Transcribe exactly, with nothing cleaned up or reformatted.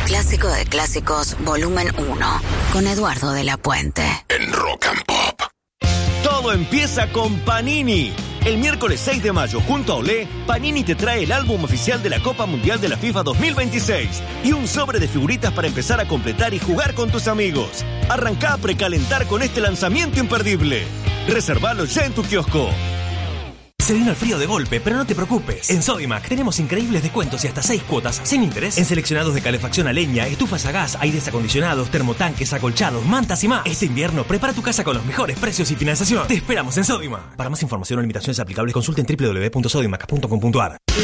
clásico de clásicos, volumen uno, con Eduardo de la Puente. En Rock and Pop. Todo empieza con Panini. El miércoles seis de mayo, junto a Olé, Panini te trae el álbum oficial de la Copa Mundial de la FIFA dos mil veintiséis y un sobre de figuritas para empezar a completar y jugar con tus amigos. Arrancá a precalentar con este lanzamiento imperdible. Reservalo ya en tu kiosco. Se vino el frío de golpe, pero no te preocupes. En Sodimac tenemos increíbles descuentos y hasta seis cuotas sin interés en seleccionados de calefacción a leña, estufas a gas, aires acondicionados, termotanques, acolchados, mantas y más. Este invierno prepara tu casa con los mejores precios y financiación. Te esperamos en Sodimac. Para más información o limitaciones aplicables, consulten doble u doble u doble u punto sodimac punto com punto a r.